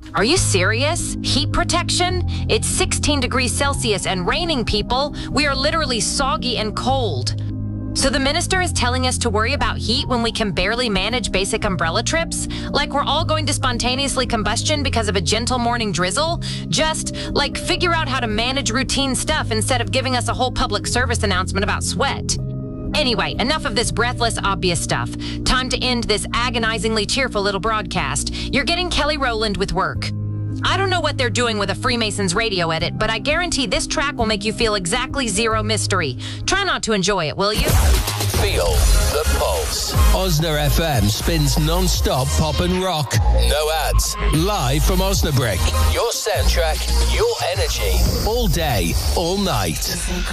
Are you serious? Heat protection? It's 16 degrees Celsius and raining, people. We are literally soggy and cold. So the minister is telling us to worry about heat when we can barely manage basic umbrella trips? Like we're all going to spontaneously combustion because of a gentle morning drizzle? Just, like, figure out how to manage routine stuff instead of giving us a whole public service announcement about sweat. Anyway, enough of this breathless, obvious stuff. Time to end this agonizingly cheerful little broadcast. You're getting Kelly Rowland with work. I don't know what they're doing with a Freemasons radio edit, but I guarantee this track will make you feel exactly zero mystery. Try not to enjoy it, will you? Feel the pulse. Osna FM spins non-stop pop and rock. No ads. Live from Osnabrück. Your soundtrack, your energy. All day, all night.